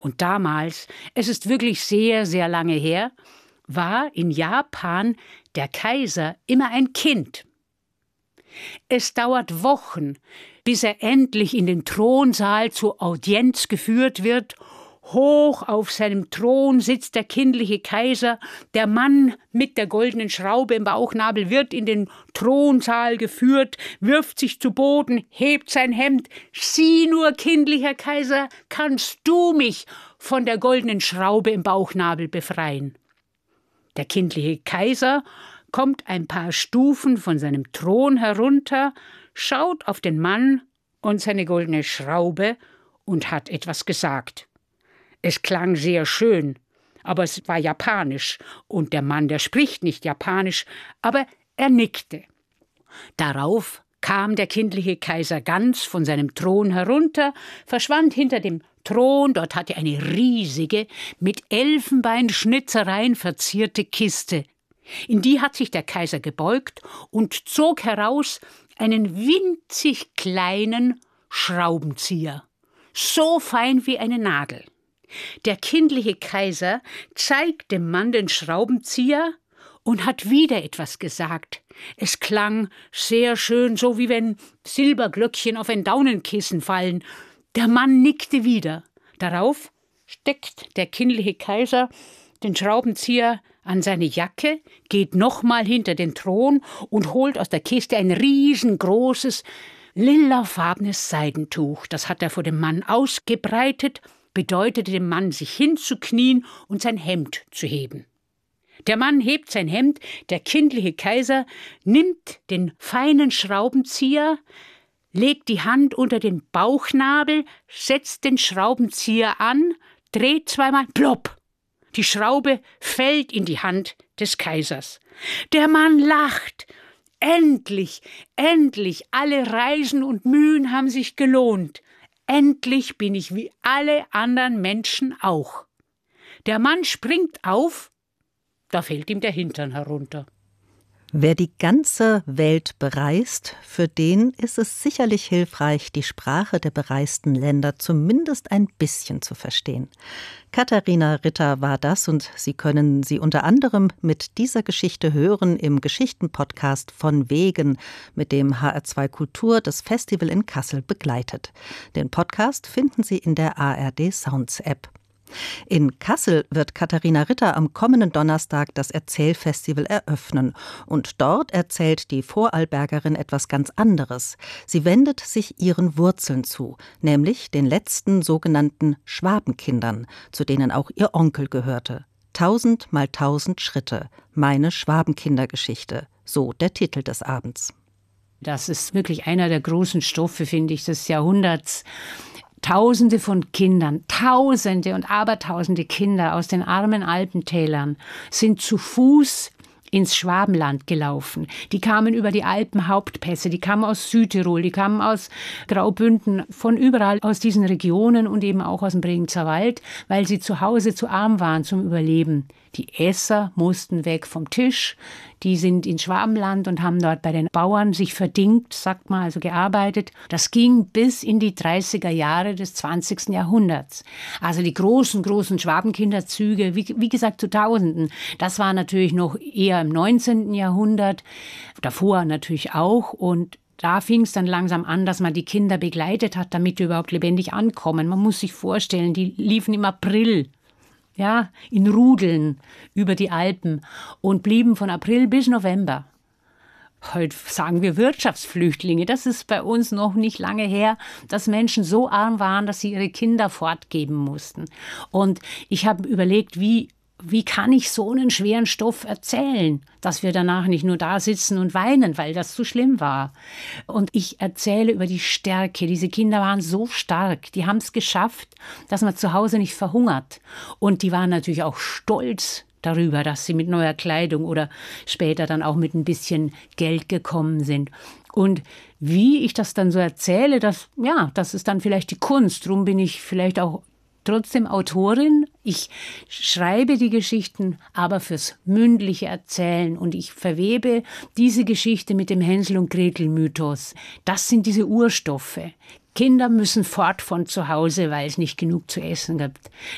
Und damals, es ist wirklich sehr, sehr lange her, war in Japan der Kaiser immer ein Kind. Es dauert Wochen, bis er endlich in den Thronsaal zur Audienz geführt wird. Hoch auf seinem Thron sitzt der kindliche Kaiser. Der Mann mit der goldenen Schraube im Bauchnabel wird in den Thronsaal geführt, wirft sich zu Boden, hebt sein Hemd. Sieh nur, kindlicher Kaiser, kannst du mich von der goldenen Schraube im Bauchnabel befreien? Der kindliche Kaiser kommt ein paar Stufen von seinem Thron herunter, schaut auf den Mann und seine goldene Schraube und hat etwas gesagt. Es klang sehr schön, aber es war japanisch, und der Mann, der spricht nicht japanisch, aber er nickte. Darauf kam der kindliche Kaiser ganz von seinem Thron herunter, verschwand hinter dem Thron, dort hatte eine riesige, mit Elfenbeinschnitzereien verzierte Kiste. In die hat sich der Kaiser gebeugt und zog heraus einen winzig kleinen Schraubenzieher, so fein wie eine Nadel. Der kindliche Kaiser zeigt dem Mann den Schraubenzieher und hat wieder etwas gesagt. Es klang sehr schön, so wie wenn Silberglöckchen auf ein Daunenkissen fallen. Der Mann nickte wieder. Darauf steckt der kindliche Kaiser den Schraubenzieher an seine Jacke, geht nochmal hinter den Thron und holt aus der Kiste ein riesengroßes, lilafarbenes Seidentuch. Das hat er vor dem Mann ausgebreitet, bedeutete dem Mann, sich hinzuknien und sein Hemd zu heben. Der Mann hebt sein Hemd, der kindliche Kaiser nimmt den feinen Schraubenzieher, legt die Hand unter den Bauchnabel, setzt den Schraubenzieher an, dreht zweimal, plopp! Die Schraube fällt in die Hand des Kaisers. Der Mann lacht. Endlich, endlich, alle Reisen und Mühen haben sich gelohnt. Endlich bin ich wie alle anderen Menschen auch. Der Mann springt auf, da fällt ihm der Hintern herunter. Wer die ganze Welt bereist, für den ist es sicherlich hilfreich, die Sprache der bereisten Länder zumindest ein bisschen zu verstehen. Katharina Ritter war das, und Sie können sie unter anderem mit dieser Geschichte hören im Geschichtenpodcast von Wegen, mit dem HR2 Kultur das Festival in Kassel begleitet. Den Podcast finden Sie in der ARD Sounds App. In Kassel wird Katharina Ritter am kommenden Donnerstag das Erzählfestival eröffnen. Und dort erzählt die Vorarlbergerin etwas ganz anderes. Sie wendet sich ihren Wurzeln zu, nämlich den letzten sogenannten Schwabenkindern, zu denen auch ihr Onkel gehörte. 1000 mal 1000 Schritte, meine Schwabenkindergeschichte, so der Titel des Abends. Das ist wirklich einer der großen Stoffe, finde ich, des Jahrhunderts. Tausende von Kindern, Tausende und Abertausende Kinder aus den armen Alpentälern sind zu Fuß ins Schwabenland gelaufen. Die kamen über die Alpenhauptpässe, die kamen aus Südtirol, die kamen aus Graubünden, von überall aus diesen Regionen und eben auch aus dem Bregenzer Wald, weil sie zu Hause zu arm waren zum Überleben. Die Esser mussten weg vom Tisch, die sind ins Schwabenland und haben dort bei den Bauern sich verdingt, sagt man, also gearbeitet. Das ging bis in die 30er Jahre des 20. Jahrhunderts. Also die großen Schwabenkinderzüge, wie gesagt zu Tausenden, das war natürlich noch eher im 19. Jahrhundert, davor natürlich auch, und da fing es dann langsam an, dass man die Kinder begleitet hat, damit die überhaupt lebendig ankommen. Man muss sich vorstellen, die liefen im April, ja, in Rudeln über die Alpen und blieben von April bis November. Heute sagen wir Wirtschaftsflüchtlinge. Das ist bei uns noch nicht lange her, dass Menschen so arm waren, dass sie ihre Kinder fortgeben mussten. Und ich habe überlegt, wie kann ich so einen schweren Stoff erzählen, dass wir danach nicht nur da sitzen und weinen, weil das zu schlimm war. Und ich erzähle über die Stärke. Diese Kinder waren so stark, die haben es geschafft, dass man zu Hause nicht verhungert. Und die waren natürlich auch stolz darüber, dass sie mit neuer Kleidung oder später dann auch mit ein bisschen Geld gekommen sind. Und wie ich das dann so erzähle, das ist dann vielleicht die Kunst. Darum bin ich vielleicht auch trotzdem Autorin. Ich schreibe die Geschichten, aber fürs mündliche Erzählen, und ich verwebe diese Geschichte mit dem Hänsel- und Gretel-Mythos. Das sind diese Urstoffe. Kinder müssen fort von zu Hause, weil es nicht genug zu essen gibt.